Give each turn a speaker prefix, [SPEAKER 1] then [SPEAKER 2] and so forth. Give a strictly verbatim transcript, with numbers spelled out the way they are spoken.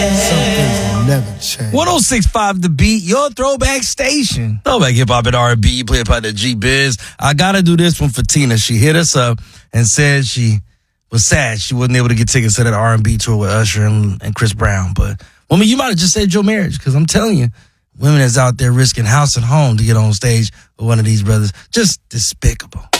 [SPEAKER 1] Some things will never change.
[SPEAKER 2] one oh six point five The Beat, your throwback station. Throwback hip-hop and R and B. You play about the G-Biz. I got to do this one for Tina. She hit us up and said she was sad she wasn't able to get tickets to that R and B tour with Usher and, and Chris Brown. But, woman, you might have just said your marriage, because I'm telling you, women that's out there risking house and home to get on stage with one of these brothers, just despicable.